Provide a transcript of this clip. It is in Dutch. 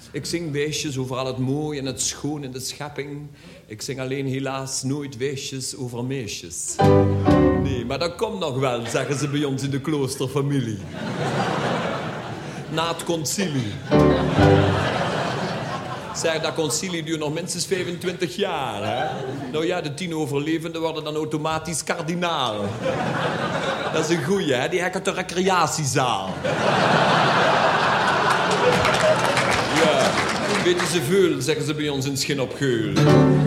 Ik zing weesjes over al het mooie en het schoon in de schepping. Ik zing alleen helaas nooit weesjes over meisjes. Nee, maar dat komt nog wel, zeggen ze bij ons in de kloosterfamilie. Na het concilie. Zeg, dat concilie duurt nog minstens 25 jaar, hè? Nou ja, de 10 overlevenden worden dan automatisch kardinaal. Dat is een goeie, hè? Die hekken de recreatiezaal. Ja, weten ze veel, zeggen ze bij ons in Schin op Geul.